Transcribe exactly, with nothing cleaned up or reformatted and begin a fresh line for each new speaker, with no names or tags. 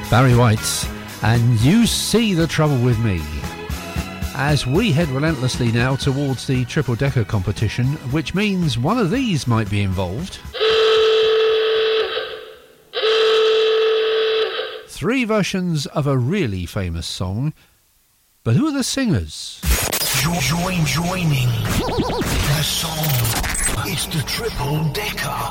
Barry White, and You See the Trouble With Me. As we head relentlessly now towards the triple-decker competition, which means one of these might be involved. Three versions of a really famous song, but who are the singers?
Join, joining the song. It's the triple-decker.